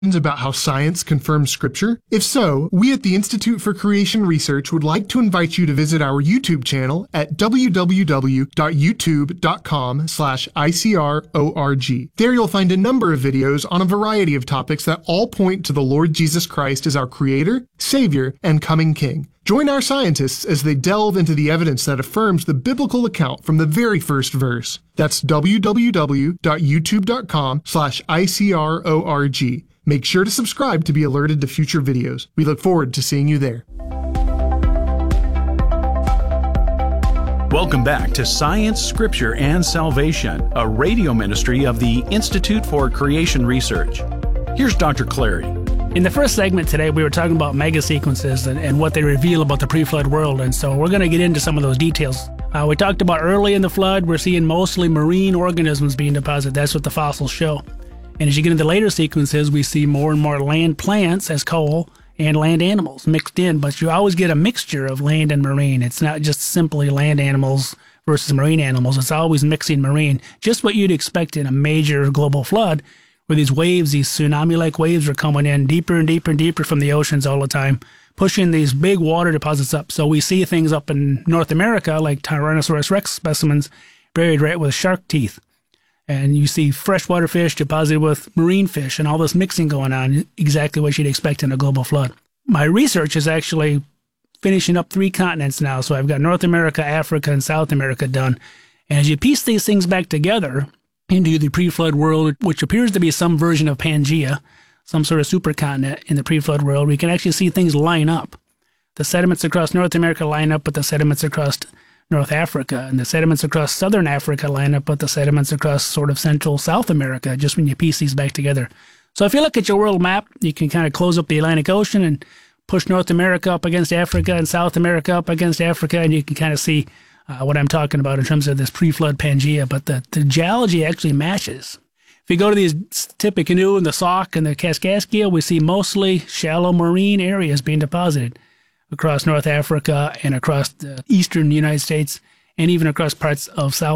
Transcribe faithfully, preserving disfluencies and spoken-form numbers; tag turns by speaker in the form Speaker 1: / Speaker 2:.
Speaker 1: About how science confirms scripture? If so, we at the Institute for Creation Research would like to invite you to visit our YouTube channel at w w w dot youtube dot com slash I C R O R G. There you'll find a number of videos on a variety of topics that all point to the Lord Jesus Christ as our Creator, Savior, and coming King. Join our scientists as they delve into the evidence that affirms the biblical account from the very first verse. That's w w w dot youtube dot com slash I C R O R G. Make sure to subscribe to be alerted to future videos. We look forward to seeing you there.
Speaker 2: Welcome back to Science, Scripture, and Salvation, a radio ministry of the Institute for Creation Research. Here's Doctor Clary.
Speaker 3: In the first segment today, we were talking about mega sequences and, and what they reveal about the pre-flood world, and so we're going to get into some of those details. Uh, we talked about early in the flood, we're seeing mostly marine organisms being deposited. That's what the fossils show. And as you get into later sequences, we see more and more land plants as coal and land animals mixed in, but you always get a mixture of land and marine. It's not just simply land animals versus marine animals. It's always mixing marine, just what you'd expect in a major global flood, where these waves, these tsunami-like waves are coming in deeper and deeper and deeper from the oceans all the time, pushing these big water deposits up. So we see things up in North America, like Tyrannosaurus rex specimens, buried right with shark teeth. And you see freshwater fish deposited with marine fish and all this mixing going on, exactly what you'd expect in a global flood. My research is actually finishing up three continents now. So I've got North America, Africa, and South America done. And as you piece these things back together into the pre-flood world, which appears to be some version of Pangea, some sort of supercontinent in the pre-flood world, we can actually see things line up. The sediments across North America line up with the sediments across North Africa, and the sediments across Southern Africa line up with the sediments across sort of Central South America, just when you piece these back together. So if you look at your world map, you can kind of close up the Atlantic Ocean and push North America up against Africa and South America up against Africa, and you can kind of see uh, what I'm talking about in terms of this pre-flood Pangea, but the, the geology actually matches. If you go to these Tippecanoe and the Sauk and the Kaskaskia, we see mostly shallow marine areas being deposited across North Africa and across the eastern United States and even across parts of South